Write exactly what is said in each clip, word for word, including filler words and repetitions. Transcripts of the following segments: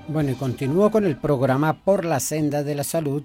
Bueno, y continúo con el programa Por la Senda de la Salud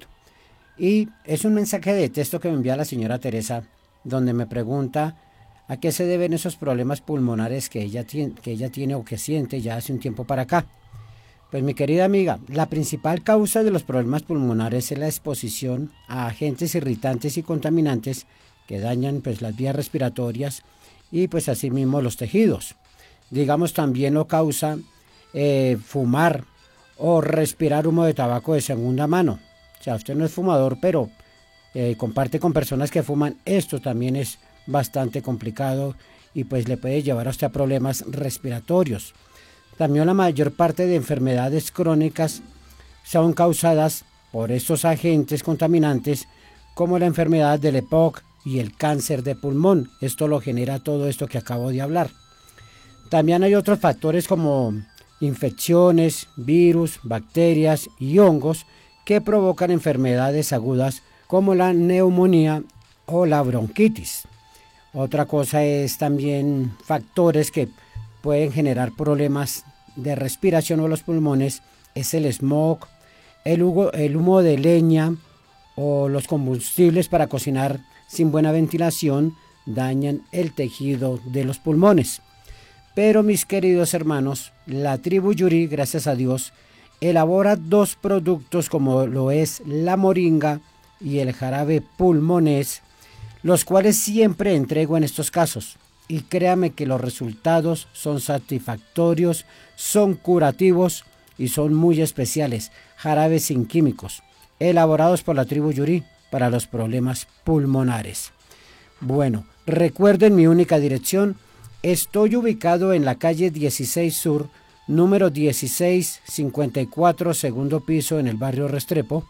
y es un mensaje de texto que me envía la señora Teresa donde me pregunta a qué se deben esos problemas pulmonares que ella tiene, que ella tiene o que siente ya hace un tiempo para acá. Pues mi querida amiga, la principal causa de los problemas pulmonares es la exposición a agentes irritantes y contaminantes que dañan pues las vías respiratorias y pues asimismo los tejidos. Digamos también lo causa eh, fumar o respirar humo de tabaco de segunda mano. O sea, usted no es fumador, pero eh, comparte con personas que fuman. Esto también es bastante complicado y pues le puede llevar a usted a problemas respiratorios. También la mayor parte de enfermedades crónicas son causadas por estos agentes contaminantes como la enfermedad del EPOC y el cáncer de pulmón. Esto lo genera todo esto que acabo de hablar. También hay otros factores como infecciones, virus, bacterias y hongos que provocan enfermedades agudas como la neumonía o la bronquitis. Otra cosa es también factores que pueden generar problemas de respiración o los pulmones, es el smog, el humo, el humo de leña o los combustibles para cocinar sin buena ventilación dañan el tejido de los pulmones. Pero mis queridos hermanos, la tribu Yuri, gracias a Dios, elabora dos productos como lo es la moringa y el jarabe pulmonés, los cuales siempre entrego en estos casos. Y créame que los resultados son satisfactorios, son curativos y son muy especiales. Jarabes sin químicos, elaborados por la tribu Yuri para los problemas pulmonares. Bueno, recuerden mi única dirección. Estoy ubicado en la calle dieciséis Sur, número dieciséis cincuenta y cuatro, segundo piso en el barrio Restrepo.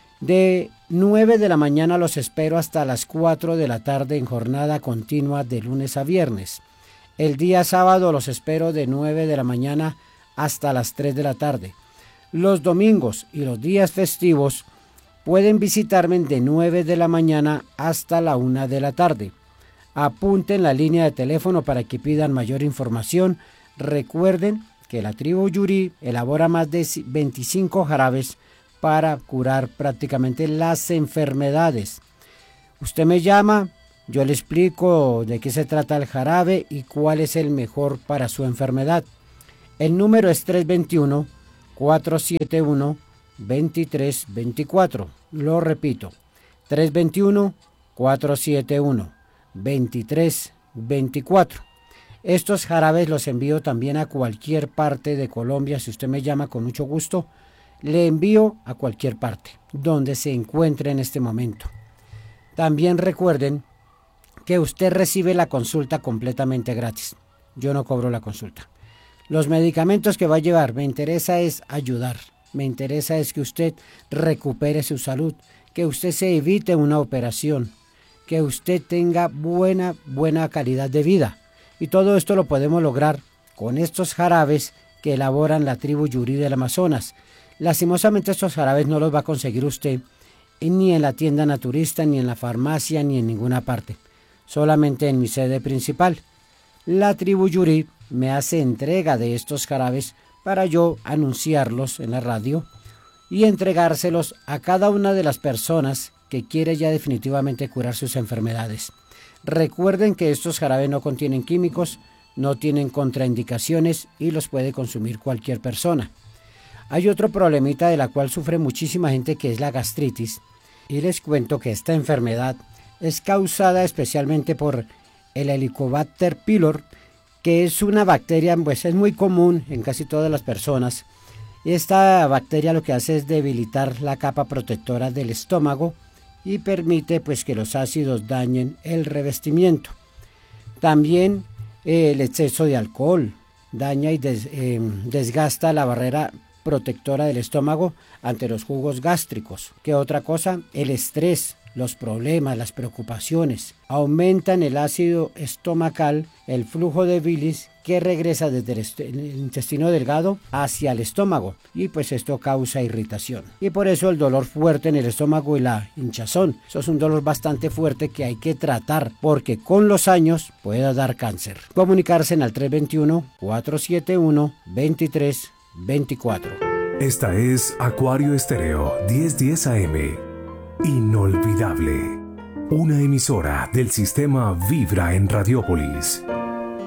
De nueve de la mañana los espero hasta las cuatro de la tarde en jornada continua de lunes a viernes. El día sábado los espero de nueve de la mañana hasta las tres de la tarde. Los domingos y los días festivos pueden visitarme de nueve de la mañana hasta la una de la tarde. Apunten la línea de teléfono para que pidan mayor información. Recuerden que la tribu Yuri elabora más de veinticinco jarabes para curar prácticamente las enfermedades. Usted me llama, yo le explico de qué se trata el jarabe y cuál es el mejor para su enfermedad. El número es tres dos uno, cuatro siete uno, dos tres dos cuatro. Lo repito, tres dos uno, cuatro siete uno, dos tres dos cuatro. Estos jarabes los envío también a cualquier parte de Colombia. Si usted me llama, con mucho gusto le envío a cualquier parte donde se encuentre en este momento. También recuerden que usted recibe la consulta completamente gratis. Yo no cobro la consulta. Los medicamentos que va a llevar, me interesa es ayudar. Me interesa es que usted recupere su salud, que usted se evite una operación, que usted tenga buena, buena calidad de vida. Y todo esto lo podemos lograr con estos jarabes que elaboran la tribu Yuri del Amazonas. Lastimosamente estos jarabes no los va a conseguir usted ni en la tienda naturista, ni en la farmacia, ni en ninguna parte. Solamente en mi sede principal. La tribu Yuri me hace entrega de estos jarabes para yo anunciarlos en la radio y entregárselos a cada una de las personas que quiere ya definitivamente curar sus enfermedades. Recuerden que estos jarabes no contienen químicos, no tienen contraindicaciones y los puede consumir cualquier persona. Hay otro problemita de la cual sufre muchísima gente, que es la gastritis. Y les cuento que esta enfermedad es causada especialmente por el Helicobacter pylori, que es una bacteria, pues es muy común en casi todas las personas. Esta bacteria lo que hace es debilitar la capa protectora del estómago y permite pues que los ácidos dañen el revestimiento. También eh, el exceso de alcohol daña y des, eh, desgasta la barrera protectora del estómago ante los jugos gástricos. ¿Qué otra cosa? El estrés, los problemas, las preocupaciones aumentan el ácido estomacal, el flujo de bilis que regresa desde el, est- el intestino delgado hacia el estómago, y pues esto causa irritación. Y por eso el dolor fuerte en el estómago y la hinchazón. Eso es un dolor bastante fuerte que hay que tratar, porque con los años puede dar cáncer. Comunicarse en al tres dos uno, cuatro siete uno, dos tres dos cuatro. Esta es Acuario Estéreo diez diez A M. Inolvidable. Una emisora del sistema Vibra en Radiópolis.